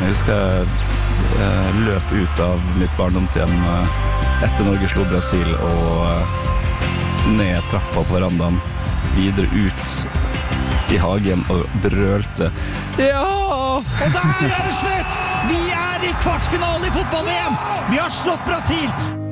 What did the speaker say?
Jeg husker jeg løp ut av mitt barndomshjem etter Norge slo Brasil og ned trappa på verandaen, videre ut i hagen og brølte ja! Og der det slutt! Vi i kvartfinale i fotball-VM! Vi har slått Brasil!